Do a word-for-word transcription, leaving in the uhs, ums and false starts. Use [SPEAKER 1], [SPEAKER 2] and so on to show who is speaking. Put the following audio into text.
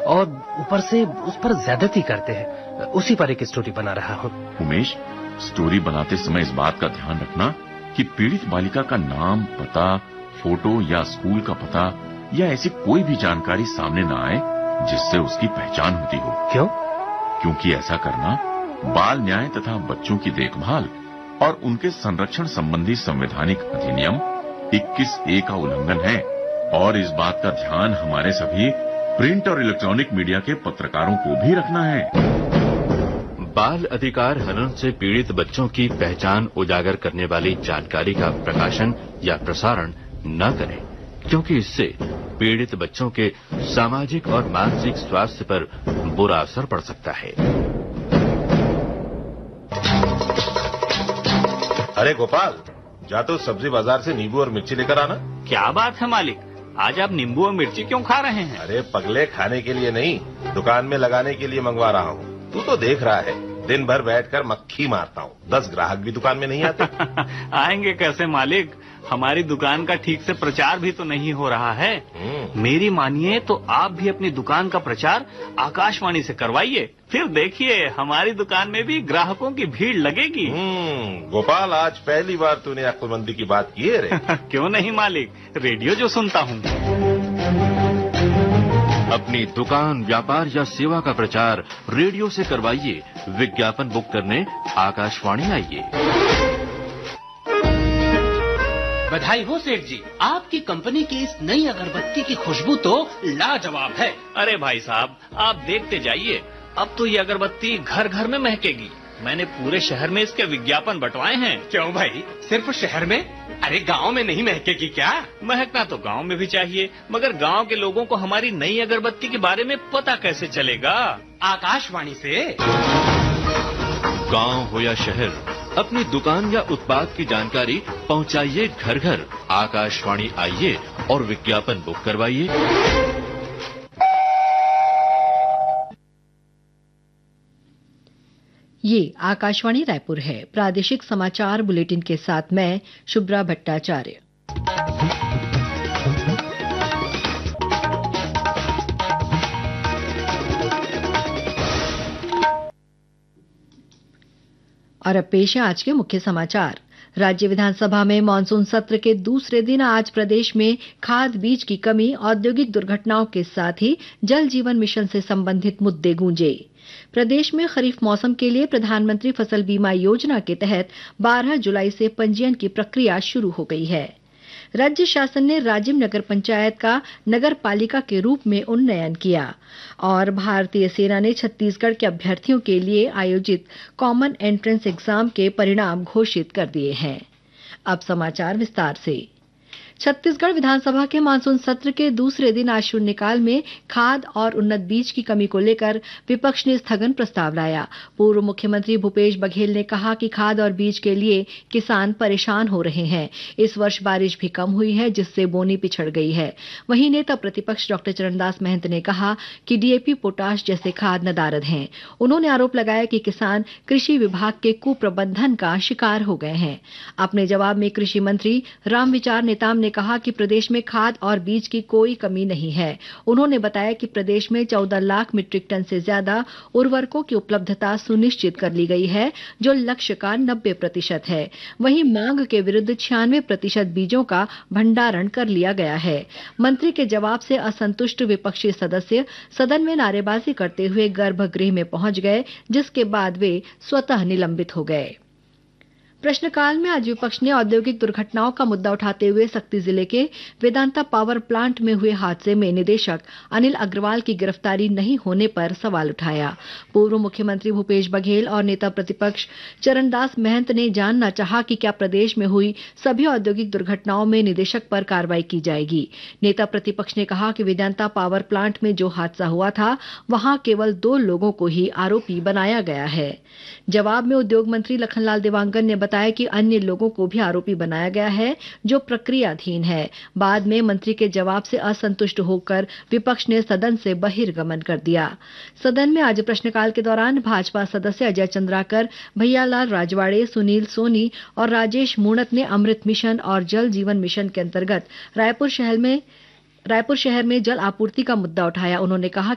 [SPEAKER 1] और ऊपर से उस पर ज्यादती करते हैं। उसी पर एक स्टोरी बना रहा हूँ।
[SPEAKER 2] उमेश, स्टोरी बनाते समय इस बात का ध्यान रखना कि पीड़ित बालिका का नाम, पता, फोटो या स्कूल का पता या ऐसी कोई भी जानकारी सामने न आए जिससे उसकी पहचान होती हो।
[SPEAKER 1] क्यों?
[SPEAKER 2] क्योंकि ऐसा करना बाल न्याय तथा बच्चों की देखभाल और उनके संरक्षण संबंधी संवैधानिक अधिनियम इक्कीस ए का उल्लंघन है और इस बात का ध्यान हमारे सभी प्रिंट और इलेक्ट्रॉनिक मीडिया के पत्रकारों को भी रखना है।
[SPEAKER 3] बाल अधिकार हनन से पीड़ित बच्चों की पहचान उजागर करने वाली जानकारी का प्रकाशन या प्रसारण न करें, क्योंकि इससे पीड़ित बच्चों के सामाजिक और मानसिक स्वास्थ्य पर बुरा असर पड़ सकता है।
[SPEAKER 4] अरे गोपाल, जा तो सब्जी बाजार से नींबू और मिर्ची लेकर आना।
[SPEAKER 5] क्या बात है मालिक, आज आप नींबू और मिर्ची क्यों खा रहे हैं?
[SPEAKER 4] अरे पगले, खाने के लिए नहीं, दुकान में लगाने के लिए मंगवा रहा हूँ। तू तो देख रहा है, दिन भर बैठकर मक्खी मारता हूँ, दस ग्राहक भी दुकान में नहीं आते।
[SPEAKER 5] आएंगे कैसे मालिक, हमारी दुकान का ठीक से प्रचार भी तो नहीं हो रहा है। मेरी मानिए तो आप भी अपनी दुकान का प्रचार आकाशवाणी से करवाइए, फिर देखिए हमारी दुकान में भी ग्राहकों की भीड़ लगेगी।
[SPEAKER 4] गोपाल, आज पहली बार तूने अक्लमंदी की बात की है रे।
[SPEAKER 5] क्यों नहीं मालिक, रेडियो जो सुनता हूँ।
[SPEAKER 3] अपनी दुकान, व्यापार या सेवा का प्रचार रेडियो से करवाइए। विज्ञापन बुक करने आकाशवाणी आइए।
[SPEAKER 6] बधाई हो सेठ जी, आपकी कंपनी की इस नई अगरबत्ती की खुशबू तो लाजवाब है।
[SPEAKER 5] अरे भाई साहब, आप देखते जाइए, अब तो ये अगरबत्ती घर घर में महकेगी। मैंने पूरे शहर में इसके विज्ञापन बंटवाए हैं।
[SPEAKER 6] क्यों भाई, सिर्फ शहर में? अरे गांव में नहीं महकेगी क्या?
[SPEAKER 5] महकना तो गांव में भी चाहिए, मगर गांव के लोगों को हमारी नई अगरबत्ती के बारे में पता कैसे चलेगा?
[SPEAKER 6] आकाशवाणी से।
[SPEAKER 3] गांव हो या शहर, अपनी दुकान या उत्पाद की जानकारी पहुंचाइए घर घर। आकाशवाणी आइए और विज्ञापन बुक करवाइए।
[SPEAKER 7] ये आकाशवाणी रायपुर है। प्रादेशिक समाचार बुलेटिन के साथ मैं शुभ्रा भट्टाचार्य। और अब पेश है आज के मुख्य समाचार। राज्य विधानसभा में मानसून सत्र के दूसरे दिन आज प्रदेश में खाद बीज की कमी, औद्योगिक दुर्घटनाओं के साथ ही जल जीवन मिशन से संबंधित मुद्दे गूंजे। प्रदेश में खरीफ मौसम के लिए प्रधानमंत्री फसल बीमा योजना के तहत बारह जुलाई से पंजीयन की प्रक्रिया शुरू हो गई है। राज्य शासन ने राजिम नगर पंचायत का नगर पालिका के रूप में उन्नयन किया और भारतीय सेना ने छत्तीसगढ़ के अभ्यर्थियों के लिए आयोजित कॉमन एंट्रेंस एग्जाम के परिणाम घोषित कर दिए हैं। अब समाचार विस्तार से। छत्तीसगढ़ विधानसभा के मानसून सत्र के दूसरे दिन आज शून्यकाल में खाद और उन्नत बीज की कमी को लेकर विपक्ष ने स्थगन प्रस्ताव लाया। पूर्व मुख्यमंत्री भूपेश बघेल ने कहा कि खाद और बीज के लिए किसान परेशान हो रहे हैं। इस वर्ष बारिश भी कम हुई है, जिससे बोनी पिछड़ गई है। वहीं नेता प्रतिपक्ष डॉक्टर चरणदास महंत ने कहा कि डीएपी, पोटाश जैसे खाद नदारद हैं। उन्होंने आरोप लगाया कि किसान कृषि विभाग के कुप्रबंधन का शिकार हो गए हैं। अपने जवाब में कृषि मंत्री रामविचार नेताम ने कहा कि प्रदेश में खाद और बीज की कोई कमी नहीं है। उन्होंने बताया कि प्रदेश में चौदह लाख मीट्रिक टन से ज्यादा उर्वरकों की उपलब्धता सुनिश्चित कर ली गई है, जो लक्ष्य का नब्बे प्रतिशत है। वहीं मांग के विरुद्ध छियानवे प्रतिशत बीजों का भंडारण कर लिया गया है। मंत्री के जवाब से असंतुष्ट विपक्षी सदस्य सदन में नारेबाजी करते हुए गर्भगृह में पहुंच गए, जिसके बाद वे स्वतः निलंबित हो गए। प्रश्नकाल में आज विपक्ष ने औद्योगिक दुर्घटनाओं का मुद्दा उठाते हुए सक्ती जिले के वेदांता पावर प्लांट में हुए हादसे में निदेशक अनिल अग्रवाल की गिरफ्तारी नहीं होने पर सवाल उठाया। पूर्व मुख्यमंत्री भूपेश बघेल और नेता प्रतिपक्ष चरणदास महंत ने जानना चाहा कि क्या प्रदेश में हुई सभी औद्योगिक दुर्घटनाओं में निदेशक पर कार्रवाई की जाएगी। नेता प्रतिपक्ष ने कहा कि वेदांता पावर प्लांट में जो हादसा हुआ था, वहां केवल दो लोगों को ही आरोपी बनाया गया है। जवाब में उद्योग मंत्री लखनलाल देवांगन ने बताया कि अन्य लोगों को भी आरोपी बनाया गया है, जो प्रक्रियाधीन है। बाद में मंत्री के जवाब से असंतुष्ट होकर विपक्ष ने सदन से बहिर्गमन कर दिया। सदन में आज प्रश्नकाल के दौरान भाजपा सदस्य अजय चंद्राकर, भैयालाल राजवाड़े, सुनील सोनी और राजेश मूणत ने अमृत मिशन और जल जीवन मिशन के अंतर्गत रायपुर शहर में रायपुर शहर में जल आपूर्ति का मुद्दा उठाया। उन्होंने कहा